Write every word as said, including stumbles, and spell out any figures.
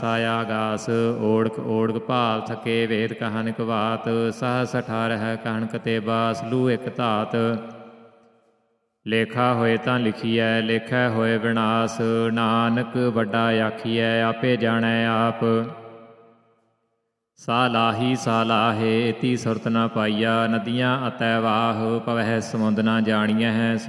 ਆਗਾਸਾ ਆਗਾਸ। ਓੜਕ ਓੜਕ ਭਾਲ ਥਕੇ ਵੇਦ ਕਹਾਨਿਕ ਬਾਤ। ਸਹਸ ਅਠਾਰਹ ਕਹਣਕ ਤੇ ਬਾਸ ਲੂ ਇੱਕ ਧਾਤ। ਲੇਖਾ ਹੋਏ ਤਾਂ ਲਿਖੀਐ ਲੇਖੈ ਹੋਏ ਵਿਨਾਸ਼। ਨਾਨਕ ਵੱਡਾ ਆਖੀਐ ਆਪੇ ਜਾਣੈ ਆਪ। ਸਾ ਲਾਹੀ ਸਾ ਲਾਹੇ ਤੀ ਸੁਰਤ ਨ ਪਾਈਆ। ਨਦੀਆਂ ਅਤੈ ਵਾਹ ਪਵਹਿ ਸਮੁੰਦ ਨ ਜਾਣੀਐ।